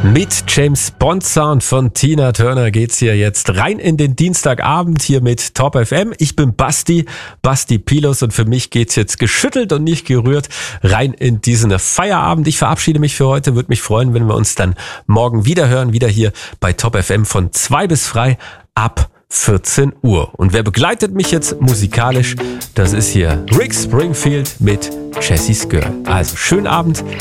Mit James Bond Sound von Tina Turner geht's hier jetzt rein in den Dienstagabend hier mit Top FM. Ich bin Basti Pilos und für mich geht's jetzt geschüttelt und nicht gerührt rein in diesen Feierabend. Ich verabschiede mich für heute, würde mich freuen, wenn wir uns dann morgen wieder hören, wieder hier bei Top FM von 2 bis frei ab 14 Uhr. Und wer begleitet mich jetzt musikalisch? Das ist hier Rick Springfield mit Jessie's Girl. Also schönen Abend,